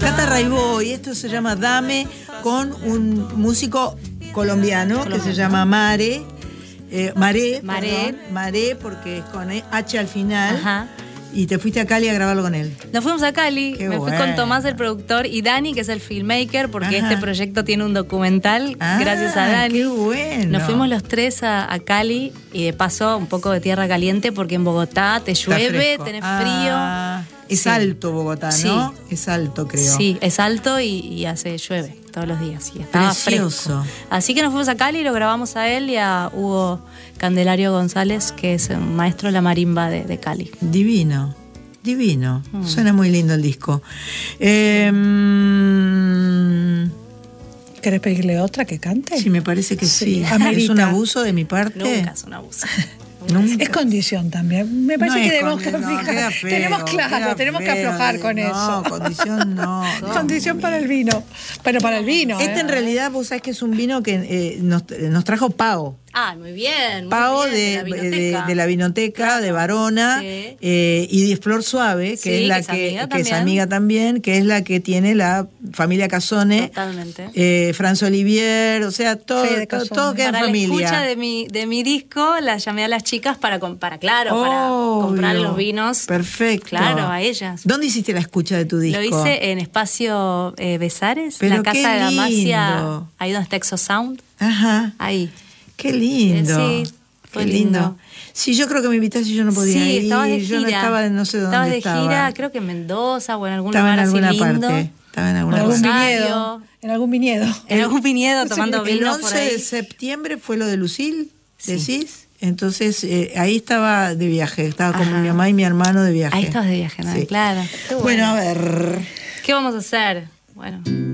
Cata Raibó, y esto se llama Dame, con un músico colombiano que se llama Maré, porque es con H al final. Ajá. Y te fuiste a Cali a grabarlo con él. Nos fuimos a Cali, Qué me fui bueno. con Tomás, el productor, y Dani, que es el filmmaker, porque Ajá. este proyecto tiene un documental, gracias a Dani. Qué bueno. Nos fuimos los tres a Cali, y de paso un poco de tierra caliente, porque en Bogotá te Está llueve, fresco. tenés frío. Es Sí. alto Bogotá, ¿no? Sí. Es alto, creo. Sí, es alto y llueve todos los días. Y estaba Precioso. fresco. Así que nos fuimos a Cali y lo grabamos a él y a Hugo Candelario González, que es un maestro de la marimba de Cali. Divino. Divino. Suena muy lindo el disco. ¿Querés pedirle otra que cante? Sí, me parece que sí. Amerita. ¿Es un abuso de mi parte? Nunca es un abuso. Nunca. Es condición también. Me parece No que es tenemos que condición, fijar. queda feo, tenemos queda tenemos que feo, aflojar con eso. No, condición no. Condición para el vino. Pero para el vino. Este en realidad, vos sabés que es un vino que nos trajo Pao. Ah, muy bien. Muy Pao bien, de la Vinoteca de Barona, Sí. y de Flor Suave, que Sí, es la que es amiga que es también. amiga también, que es la que tiene la familia Casone, Totalmente. Franz Olivier, o sea, todo Fede Casone. queda en Para la familia. escucha de mi disco, la llamé a las chicas para comprar Obvio. los vinos. Perfecto. Claro, a ellas. ¿Dónde hiciste la escucha de tu disco? Lo hice en Espacio Besares, Pero la qué casa de Damasia, lindo. ahí donde está Exo Sound. Ajá. Ahí. Qué lindo. Sí, fue qué lindo. lindo. Sí, yo creo que me invitaste y yo no podía Sí, ir. estabas de Yo no gira. estaba, no sé dónde Estabas de estaba. gira, creo que en Mendoza o en algún Estaba en lugar así alguna lindo. parte. Estaba en En alguna algún parte. Rosario. viñedo. En algún viñedo. En algún viñedo tomando El vino 11 por ahí. de septiembre fue lo de Lucille, Sí. decís. Entonces, ahí estaba de viaje. Estaba con Ajá. mi mamá y mi hermano de viaje. Ahí estabas de viaje, ¿no? Sí. Claro. Qué Bueno, a ver. ¿Qué vamos a hacer? Bueno,